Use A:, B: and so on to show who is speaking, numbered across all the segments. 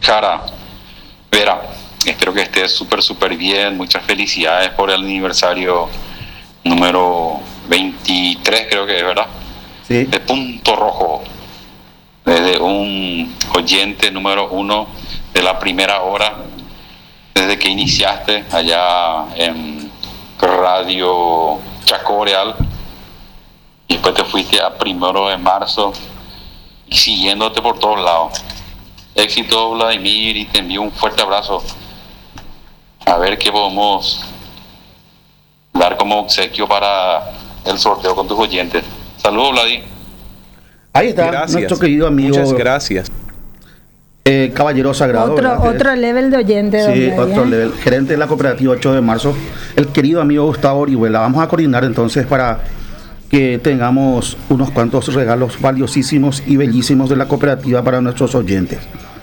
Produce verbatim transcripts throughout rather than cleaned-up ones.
A: Cara, Vera, espero que estés súper, súper bien. Muchas felicidades por el aniversario número veintitrés, creo que es, ¿verdad?
B: Sí.
A: De Punto Rojo. Desde un oyente número uno de la primera hora, desde que iniciaste allá en Radio Chaco Boreal. Y después te fuiste a primero de marzo y siguiéndote por todos lados. Éxito, Vladimir, y te envío un fuerte abrazo. A ver qué podemos dar como obsequio para el sorteo con tus oyentes. Saludos, Vladimir.
B: Ahí está,
C: Gracias.
B: nuestro querido amigo.
C: Muchas gracias.
B: Eh, caballero sagrado.
D: Otro,
B: ¿verdad?
D: otro level de oyente.
B: Sí,
D: don
B: otro
D: Brian.
B: level. Gerente de la cooperativa ocho de marzo, el querido amigo Gustavo Orihuela. Vamos a coordinar entonces para que tengamos unos cuantos regalos valiosísimos y bellísimos de la cooperativa para nuestros oyentes.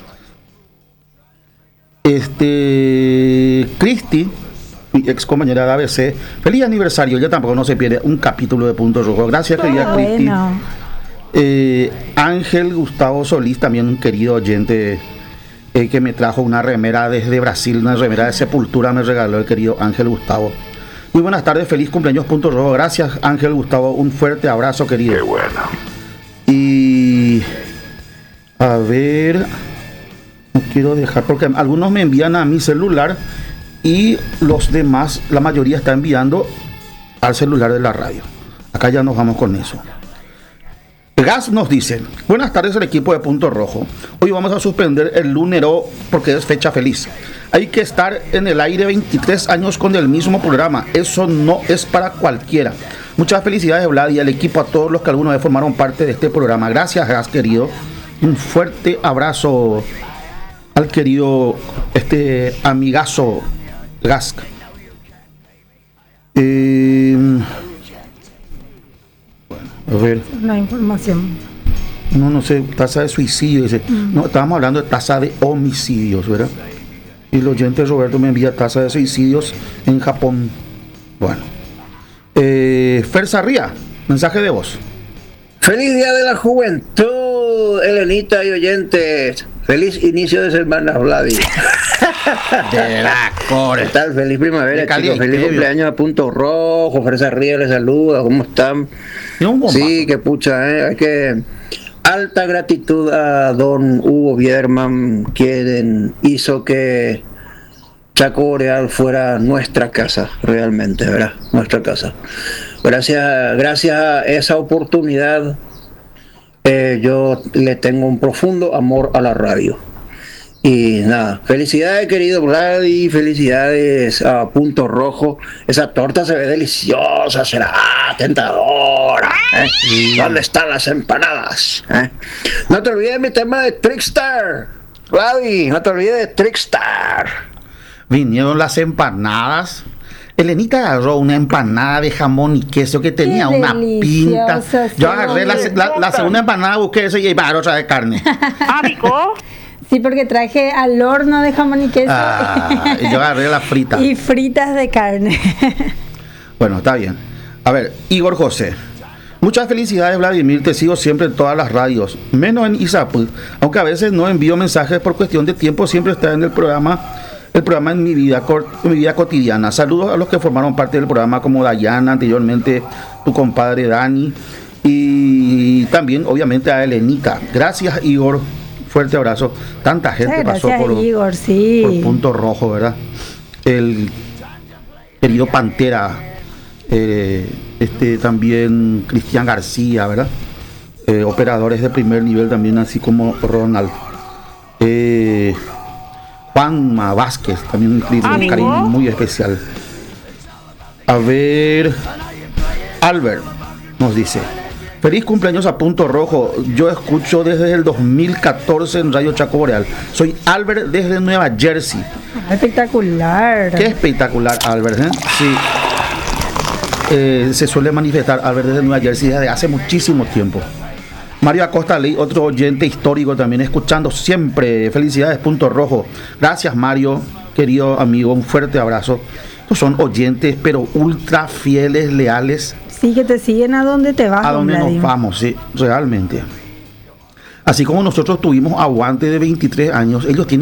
B: Este, Cristi, mi ex compañera de A B C, feliz aniversario. Ella tampoco no se pierde un capítulo de Punto Rojo. Gracias, querida
D: Ah,
B: Cristi.
D: bueno.
B: Eh, Ángel Gustavo Solís, también un querido oyente eh, que me trajo una remera desde Brasil, una remera de Sepultura me regaló el querido Ángel Gustavo. Muy buenas tardes, feliz cumpleaños Punto Rojo. Gracias, Ángel Gustavo, un fuerte abrazo, querido.
A: Qué bueno.
B: Y a ver, no quiero dejar porque algunos me envían a mi celular y los demás, la mayoría está enviando al celular de la radio. Acá ya nos vamos con eso. Gas nos dice: buenas tardes al equipo de Punto Rojo. Hoy vamos a suspender el lunero porque es fecha feliz. Hay que estar en el aire veintitrés años con el mismo programa. Eso no es para cualquiera. Muchas felicidades, Vlad, y al equipo, a todos los que alguna vez formaron parte de este programa. Gracias, Gas, querido. Un fuerte abrazo al querido este amigazo Gas. Eh, A ver,
D: La información.
B: no, no sé, tasa de suicidio, dice. Mm. No, estábamos hablando de tasa de homicidios, ¿verdad? Y el oyente Roberto me envía tasa de suicidios en Japón. Bueno. Eh, Fer Sarría, mensaje de voz.
E: Feliz Día de la Juventud, Elenita y oyentes. Feliz inicio de semana, Vladi.
B: De la core.
E: ¿Qué tal? Feliz primavera,
B: Cali,
E: chicos. Feliz
B: previo.
E: cumpleaños a Punto Rojo. Fer Sarría les saluda. ¿Cómo están? Sí, que pucha, ¿eh? Hay que... Alta gratitud a don Hugo Biederman, quien hizo que Chaco Boreal fuera nuestra casa, realmente, ¿verdad? Nuestra casa. Gracias, gracias a esa oportunidad, eh, yo le tengo un profundo amor a la radio. Y nada, felicidades, querido Vladi, felicidades a Punto Rojo. Esa torta se ve deliciosa, será tentadora. ¿eh? ¿Dónde están las empanadas? ¿eh? No te olvides de mi tema de Trickstar, Vladi, no te olvides de Trickstar.
B: Vinieron las empanadas. Elenita agarró una empanada de jamón y queso que tenía
D: Qué
B: una pinta.
D: deliciosa,
B: Yo
D: sí,
B: agarré la, la, la segunda empanada, busqué eso y iba a agarrar otra de carne.
F: Ah, rico.
D: Sí, porque traje al horno de jamón y queso.
B: Ah, y yo agarré la frita.
D: Y fritas de carne.
B: Bueno, está bien. A ver, Igor José. Muchas felicidades, Vladimir. Te sigo siempre en todas las radios, menos en Izapul. Aunque a veces no envío mensajes por cuestión de tiempo, siempre está en el programa. El programa en mi vida, en mi vida cotidiana. Saludos a los que formaron parte del programa, como Dayana, anteriormente tu compadre Dani, y también obviamente a Elenita. Gracias, Igor. Fuerte abrazo. Tanta gente
D: Gracias,
B: pasó por,
D: Igor, sí.
B: por Punto Rojo, ¿verdad? El querido Pantera, eh, este también Cristian García, ¿verdad? Eh, operadores de primer nivel también, así como Ronald. Eh, Juanma Vázquez, también un, un cariño muy especial. A ver, Albert nos dice: feliz cumpleaños a Punto Rojo. Yo escucho desde el dos mil catorce en Radio Chaco Boreal. Soy Albert desde Nueva Jersey.
D: Espectacular.
B: Qué espectacular, Albert, ¿eh? Sí. Eh, se suele manifestar Albert desde Nueva Jersey desde hace muchísimo tiempo. Mario Acosta Ley, otro oyente histórico también, escuchando siempre. Felicidades, Punto Rojo. Gracias, Mario, querido amigo, un fuerte abrazo. Estos son oyentes, pero ultra fieles, leales.
D: Sí, que te siguen a donde te vas.
B: A donde nos vamos, sí, realmente. Así como nosotros tuvimos aguante de veintitrés años, ellos tienen